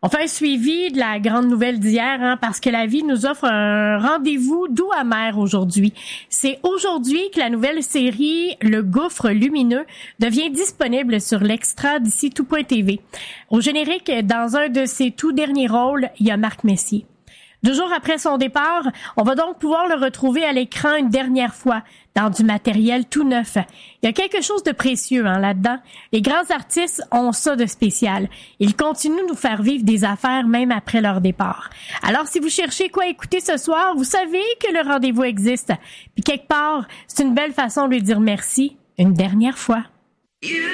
On fait un suivi de la grande nouvelle d'hier, parce que la vie nous offre un rendez-vous doux amer aujourd'hui. C'est aujourd'hui que la nouvelle série Le Gouffre lumineux devient disponible sur l'extra d'ici tout.tv. Au générique, dans un de ses tout derniers rôles, il y a Marc Messier. 2 jours après son départ, on va donc pouvoir le retrouver à l'écran une dernière fois, dans du matériel tout neuf. Il y a quelque chose de précieux là-dedans. Les grands artistes ont ça de spécial. Ils continuent de nous faire vivre des affaires même après leur départ. Alors si vous cherchez quoi écouter ce soir, vous savez que le rendez-vous existe. Puis quelque part, c'est une belle façon de lui dire merci une dernière fois.